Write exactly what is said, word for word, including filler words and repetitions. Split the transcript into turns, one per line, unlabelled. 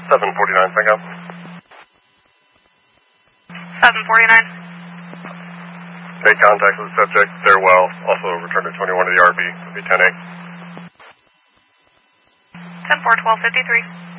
seven forty-nine, Franco.
seven forty-nine.
Make contact with the subject, stairwell, also return to twenty-one to the R B, it'll be ten eight.
ten four, twelve fifty-three.